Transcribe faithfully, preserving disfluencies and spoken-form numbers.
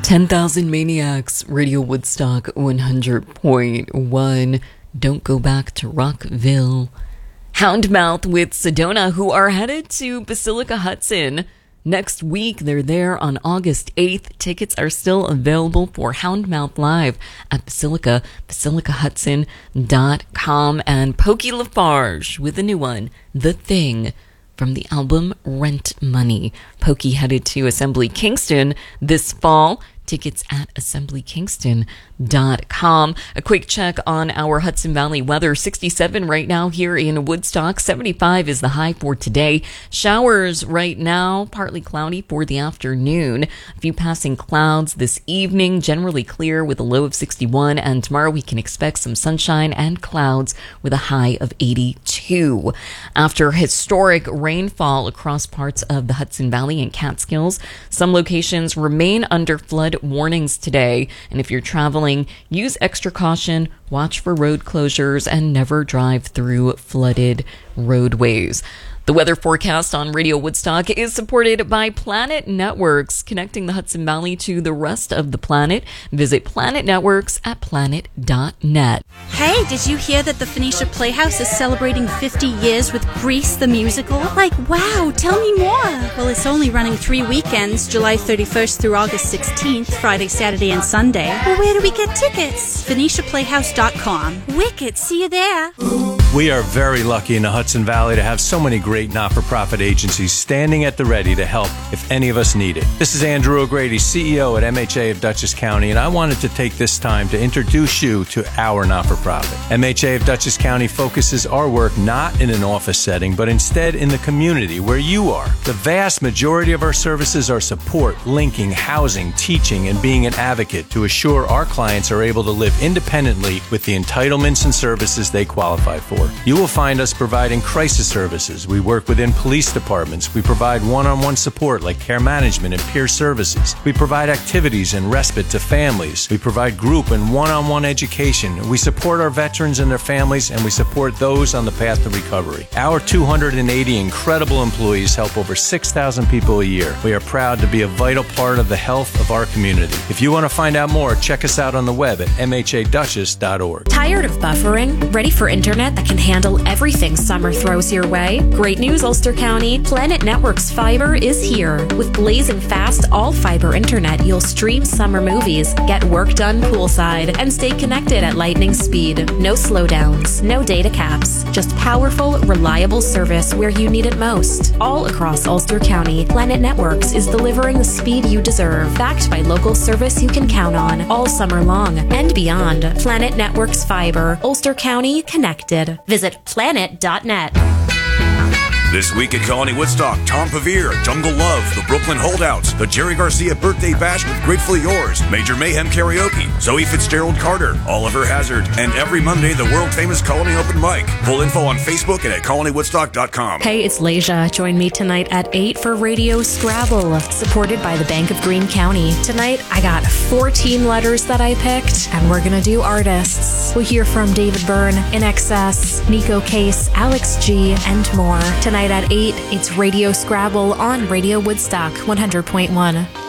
ten thousand Maniacs, Radio Woodstock one hundred point one. Don't go back to Rockville. Houndmouth with Sedona, who are headed to Basilica Hudson next week. They're there on August eighth. Tickets are still available for Houndmouth Live at Basilica, basilica hudson dot com. And Pokey Lafarge with a new one, The Thing, from the album Rent Money. Pokey headed to Assembly Kingston this fall. Tickets at assembly kingston dot com. A quick check on our Hudson Valley weather. sixty-seven right now here in Woodstock. seventy-five is the high for today. Showers right now, partly cloudy for the afternoon. A few passing clouds this evening, generally clear with a low of sixty-one. And tomorrow we can expect some sunshine and clouds with a high of eighty-two. After historic rainfall across parts of the Hudson Valley and Catskills, some locations remain under flood warnings today. And if you're traveling, use extra caution, watch for road closures, and never drive through flooded roadways. The weather forecast on Radio Woodstock is supported by Planet Networks, connecting the Hudson Valley to the rest of the planet. Visit Planet Networks at planet dot net. Hey, did you hear that the Phoenicia Playhouse is celebrating fifty years with Grease the Musical? Like, wow, tell me more. Well, it's only running three weekends, July thirty-first through August sixteenth, Friday, Saturday, and Sunday. Well, where do we get tickets? Phoenicia Playhouse dot com. Wicked, see you there. We are very lucky in the Hudson Valley to have so many great not-for-profit agencies standing at the ready to help if any of us need it. This is Andrew O'Grady, C E O at M H A of Dutchess County, and I wanted to take this time to introduce you to our not-for-profit. M H A of Dutchess County focuses our work not in an office setting, but instead in the community where you are. The vast majority of our services are support, linking, housing, teaching, and being an advocate to assure our clients are able to live independently with the entitlements and services they qualify for. You will find us providing crisis services. We work within police departments. We provide one-on-one support like care management and peer services. We provide activities and respite to families. We provide group and one-on-one education. We support our veterans and their families, and we support those on the path to recovery. Our two hundred eighty incredible employees help over six thousand people a year. We are proud to be a vital part of the health of our community. If you want to find out more, check us out on the web at m h a dutchess dot org. Tired of buffering? Ready for internet that can handle everything summer throws your way? Great news, Ulster County. Planet Networks Fiber is here. With blazing fast all-fiber internet, you'll stream summer movies, get work done poolside, and stay connected at lightning speed. No slowdowns, no data caps, just powerful, reliable service where you need it most. All across Ulster County, Planet Networks is delivering the speed you deserve, backed by local service you can count on all summer long and beyond. Planet Networks Fiber, Ulster County connected. Visit planet dot net. This week at Colony Woodstock, Tom Pavere, Jungle Love, the Brooklyn Holdouts, the Jerry Garcia Birthday Bash with Gratefully Yours, Major Mayhem Karaoke, Zoe Fitzgerald Carter, Oliver Hazard, and every Monday, the world-famous Colony Open Mic. Full info on Facebook and at colony woodstock dot com. Hey, it's Leja. Join me tonight at eight for Radio Scrabble, supported by the Bank of Greene County. Tonight, I got fourteen letters that I picked, and we're gonna do artists. We'll hear from David Byrne, In Excess, Nico Case, Alex G, and more. Tonight at eight, it's Radio Scrabble on Radio Woodstock one hundred point one.